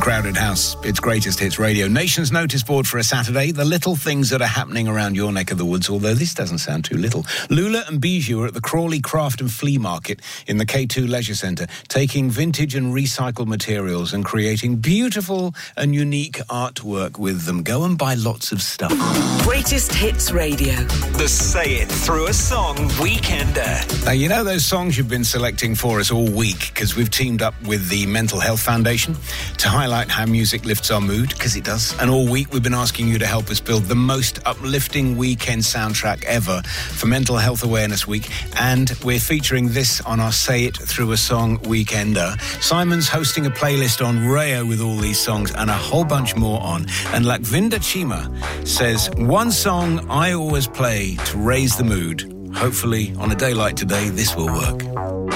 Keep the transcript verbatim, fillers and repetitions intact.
Crowded House, it's Greatest Hits Radio. Nation's notice board for a Saturday, the little things that are happening around your neck of the woods, although this doesn't sound too little. Lula and Bijou are at the Crawley Craft and Flea Market in the K two Leisure Centre, taking vintage and recycled materials and creating beautiful and unique artwork with them. Go and buy lots of stuff. Greatest Hits Radio. The Say It Through a Song Weekender. Now, you know those songs you've been selecting for us all week, because we've teamed up with the Mental Health Foundation to highlight how music lifts our mood, because it does. And all week we've been asking you to help us build the most uplifting weekend soundtrack ever for Mental Health Awareness Week. And we're featuring this on our Say It Through a Song Weekender. Simon's hosting a playlist on Rayo with all these songs and a whole bunch more on. And Lakvinda Chima says, one song I always play to raise the mood. Hopefully, on a day like today, this will work.